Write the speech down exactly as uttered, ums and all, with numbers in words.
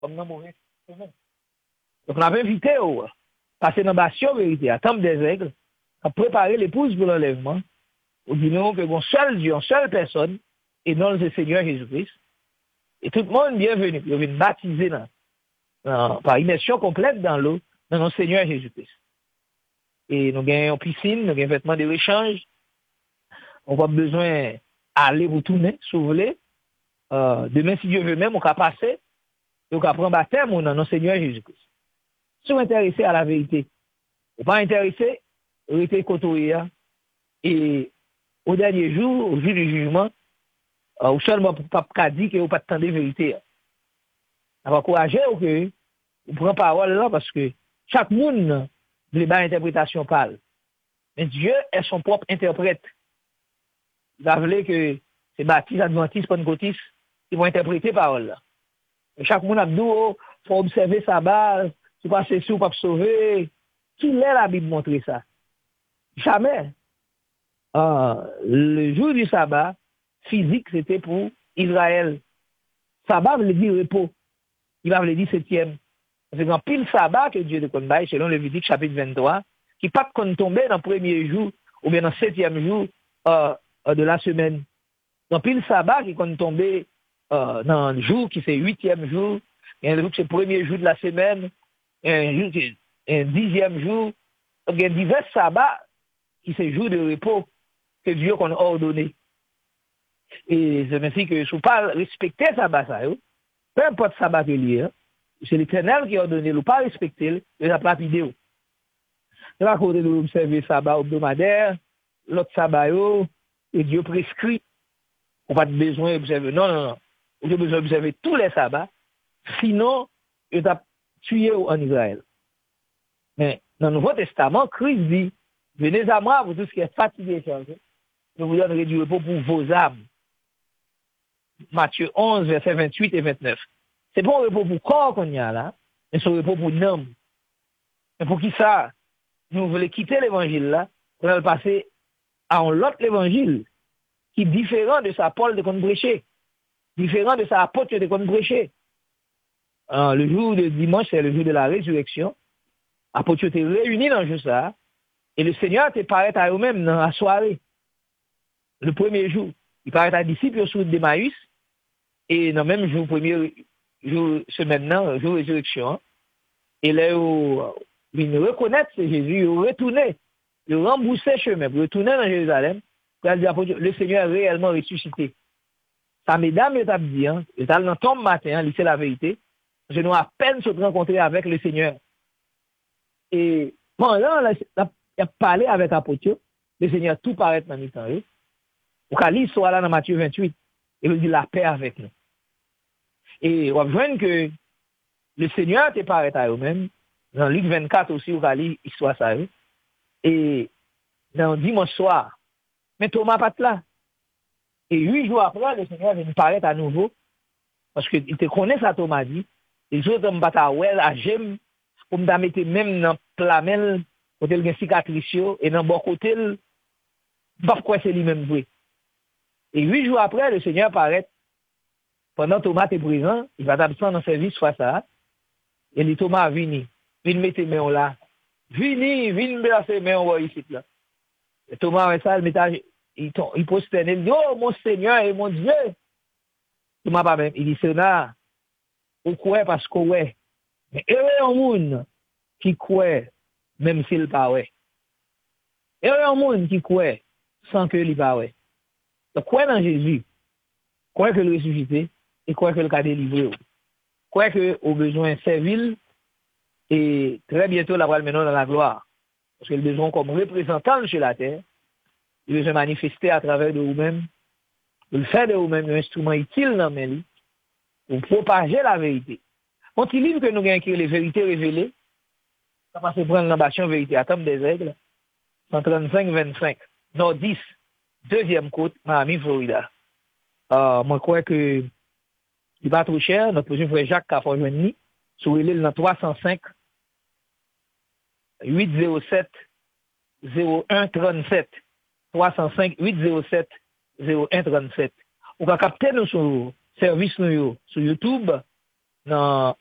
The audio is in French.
comme dans mauvais. Donc, on a invité au passer dans bastion vérité, à temps des règles, à préparer l'épouse pour l'enlèvement. Ou dit non, que bon seul Dieu, une seule personne, et non le Seigneur Jésus-Christ. Et tout le monde bienvenu. Ils viennent baptiser dans, dans, par immersion complète dans l'eau, dans notre Seigneur Jésus-Christ. Et nous avons une piscine, nous avons un vêtement de rechange. On n'a pas besoin d'aller retourner, si vous voulez. Euh, demain, si Dieu veut même, on va passer et on va prendre baptême dans notre Seigneur Jésus-Christ. Si vous êtes intéressé à la vérité, vous pas intéressé, vous êtes côtoyé. Et au dernier jour, au jour du jugement, euh, ou seulement pour ne pas dire que vous n'avez pas de temps de vérité. On va encourager que vous prenez parole là parce que chaque monde veut une interprétation parle. Mais Dieu est son propre interprète. Il a voulu que ces baptistes, adventistes, pentecôtistes, ils vont interpréter parole là. Et chaque monde a dit, oh, faut observer sa base, tu pas c'est sûr, pas sauver. Qui est la Bible montrer ça? Jamais. Euh, le jour du sabbat, physique, c'était pour Israël. Sabbat veut dire repos. Il va veut dire septième. C'est un pile sabbat que Dieu de Konbaï, selon Lévitique chapitre vingt-trois, qui pas qu'on tomber dans le premier jour ou bien dans le septième jour euh, de la semaine. Dans pile sabbat qui qu'on tomber euh, dans le jour qui c'est huitième jour, il y a un jour qui c'est le premier jour de la semaine, un jour qui est un dixième jour. Donc il y a divers sabbats qui c'est jour de repos que Dieu qu'on a ordonné. Et c'est ainsi que si vous pas respecter sabbat ça, peu importe sabbat que lié, c'est l'Éternel qui a ordonné, ou pas respecter, il a pas vidéo. C'est là qu'on doit observer sabbat hebdomadaire, l'autre sabbat, et Dieu prescrit. On n'a pas besoin d'observer. Non, non, non. On a besoin d'observer tous les sabbats. Sinon, il a tué en Israël. Mais dans le Nouveau Testament, Christ dit, venez à moi, vous tous qui êtes fatigués, je vous donnerai du repos pour vos âmes. Matthieu onze, versets vingt-huit et vingt-neuf. C'est pas un repos pour corps qu'on y a là, mais c'est un repos pour l'âme. Mais pour qui ça? Nous voulons quitter l'évangile là, pour aller passer à un autre évangile qui est différent de sa Paul de qu'on prêchait, différent de sa apôtre de qu'on prêchait. Euh, le jour de dimanche, c'est le jour de la résurrection. Apôtre était réunis dans le jour ça, et le Seigneur te paraît à eux-mêmes dans la soirée. Le premier jour, il paraît à disciples sur d'Emmaüs, et dans le même jour, premier jour, semaine, là, jour de résurrection, et là, ils reconnaissent Jésus, ils retournent, ils remboursent chemin, ils retournent dans Jérusalem, pour dire, le Seigneur est réellement ressuscité. Ça, mesdames, il t'a dit, hein, il t'a dans ton matin, c'est la vérité, je n'ai à peine se rencontrer avec le Seigneur. Et pendant, il a parlé avec l'apôtre, le Seigneur tout paraît dans le temps. Au cas l'histoire là dans Matthieu vingt-huit, il dit la paix avec nous. Et on voit que le Seigneur te paraît à eux-mêmes. Dans Luc vingt-quatre aussi, on a l'histoire ça. Et dans dimanche soir, mais Thomas pas là. Et huit jours après, le Seigneur vient paraître à nouveau, parce qu'il te connaît ça, Thomas dit. Les autres me battent à well, à j'aime, pour me mettre même dans plamel, côté le cicatrice, et dans bon côté, pas quoi c'est lui-même vrai. Et huit jours après, le Seigneur paraît. Pendant Thomas est présent, il va t'absent dans le service face à ça. Et dit Thomas, vini, vini mettre mains là. Vini, vini mettre ses mains ici là. Et Thomas avec ça, il il, il prosterne, il dit, oh mon Seigneur et mon Dieu. Thomas pas même, il dit, c'est là, ou quoi parce que ouais. Mais il y a un monde qui croit, même s'il pas ouais. Il y a un monde qui croit, sans que il pas ouais. Donc, croire dans Jésus, croire que le ressuscité, et croire que le cas délivré, croire que au besoin servile, et très bientôt la voile maintenant dans la gloire. Parce que le besoin comme représentant sur la terre, il veut se manifester à travers de vous-même, de le faire de vous-même un instrument utile dans mes livres, pour propager la vérité. On dit livre que nous gagnons écrit les vérités révélées, ça va se prendre l'ambition vérité à terme des règles, cent trente-cinq vingt-cinq, non dix. Deuxième côte, Miami, Florida. Euh, moi, je crois que il va trop cher. Notre prochain frère Jacques a rejoint sur l'île dans trois cent cinq, huit zéro sept, zéro un trente-sept. trois cent cinq, huit zéro sept, zéro un trente-sept. On va capter nous sur service nous sur YouTube, dans